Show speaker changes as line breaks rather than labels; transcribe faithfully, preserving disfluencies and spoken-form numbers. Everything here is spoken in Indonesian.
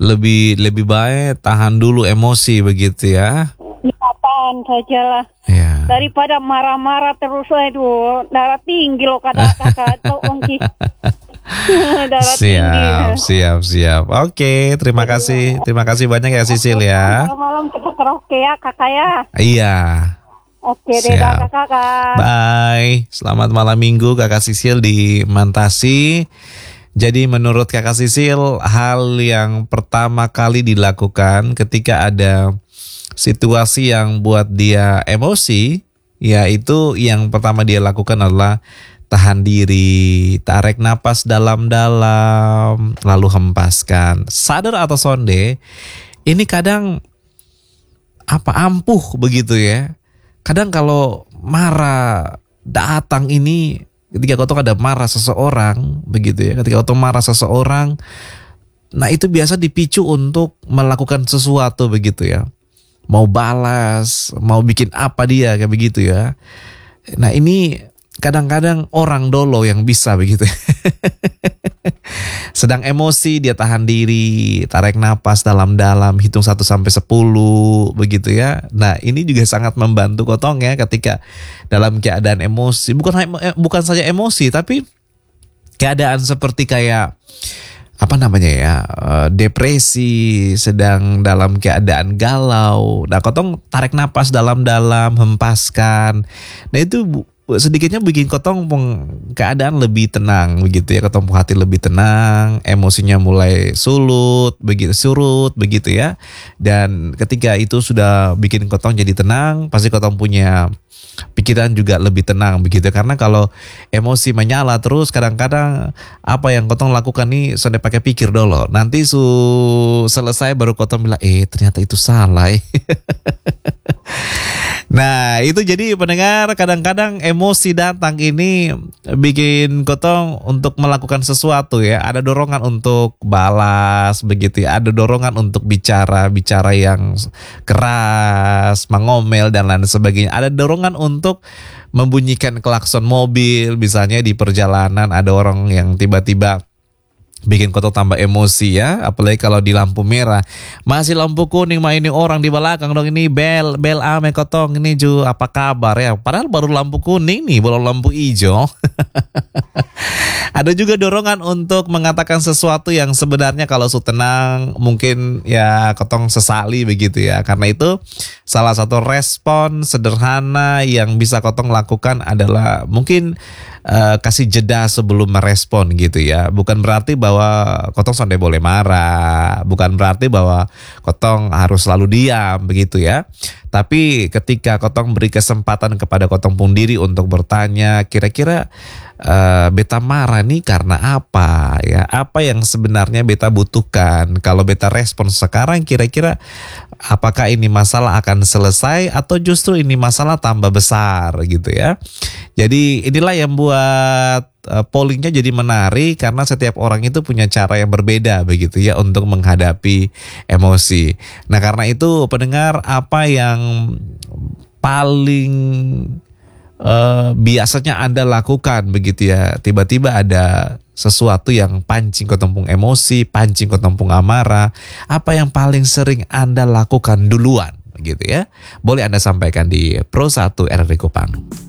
lebih lebih baik tahan dulu emosi begitu ya.
Ya, tahan sajalah.
Ya.
Daripada marah-marah terus, aduh, darah tinggi loh kata kakak. Ongki. Darah tinggi.
Siap, siap, siap. Oke, terima kasih. Terima kasih banyak ya Sisil ya.
Malam-malam kita karaoke ya kakak ya.
Iya.
Oke deh
Siap.
kakak kakak.
Bye. Selamat malam minggu Kakak Sisil di Mantasi. Jadi menurut Kakak Sisil, hal yang pertama kali dilakukan ketika ada situasi yang buat dia emosi, yaitu yang pertama dia lakukan adalah tahan diri, tarik napas dalam-dalam, lalu hempaskan. Sadar atau sonde, ini kadang apa ampuh begitu ya. Kadang kalau marah datang ini, ketika kau ada marah seseorang, begitu ya. Ketika kau marah seseorang, nah itu biasa dipicu untuk melakukan sesuatu begitu ya. Mau balas, mau bikin apa dia kayak begitu ya. Nah ini kadang-kadang orang dolo yang bisa begitu. Sedang emosi dia tahan diri, tarik napas dalam-dalam, hitung satu sampai sepuluh begitu ya. Nah ini juga sangat membantu kotong ya ketika dalam keadaan emosi. Bukan bukan saja emosi tapi keadaan seperti kayak apa namanya ya, depresi, sedang dalam keadaan galau. Nah kotong tarik napas dalam-dalam, hempaskan. Nah itu sedikitnya bikin kotong keadaan lebih tenang begitu ya, kotong hati lebih tenang, emosinya mulai sulut begitu surut begitu ya. Dan ketika itu sudah bikin kotong jadi tenang, pasti kotong punya pikiran juga lebih tenang begitu. Karena kalau emosi menyala terus, kadang-kadang apa yang kotong lakukan nih sudah pakai pikir dulu. Nanti su selesai baru kotong bilang, eh ternyata itu salah. Nah itu jadi pendengar, kadang-kadang emosi datang ini bikin kotong untuk melakukan sesuatu ya. Ada dorongan untuk balas begitu ya. Ada dorongan untuk bicara, bicara yang keras, mengomel dan lain sebagainya. Ada dorongan untuk membunyikan klakson mobil misalnya di perjalanan. Ada orang yang tiba-tiba bikin kotong tambah emosi ya, apalagi kalau di lampu merah. Masih lampu kuning mah ini orang di belakang dong, ini bel bel ame kotong ini Ju, apa kabar ya? Padahal baru lampu kuning nih, belum lampu hijau. Ada juga dorongan untuk mengatakan sesuatu yang sebenarnya kalau su tenang mungkin ya kotong sesali begitu ya. Karena itu salah satu respon sederhana yang bisa kotong lakukan adalah mungkin uh, kasih jeda sebelum merespon gitu ya. Bukan berarti bahwa kotong sampai boleh marah, bukan berarti bahwa kotong harus selalu diam begitu ya. Tapi ketika kotong beri kesempatan kepada kotong pun diri untuk bertanya, kira-kira uh, beta marah nih karena apa ya? Apa yang sebenarnya beta butuhkan? Kalau beta respon sekarang, kira-kira apakah ini masalah akan selesai atau justru ini masalah tambah besar gitu ya? Jadi inilah yang buat uh, pollingnya jadi menarik, karena setiap orang itu punya cara yang berbeda begitu ya untuk menghadapi emosi. Nah karena itu pendengar, apa yang paling uh, biasanya Anda lakukan begitu ya, tiba-tiba ada sesuatu yang pancing kotong emosi, pancing kotong amarah, apa yang paling sering Anda lakukan duluan gitu ya? Boleh Anda sampaikan di Pro satu R R I Kupang.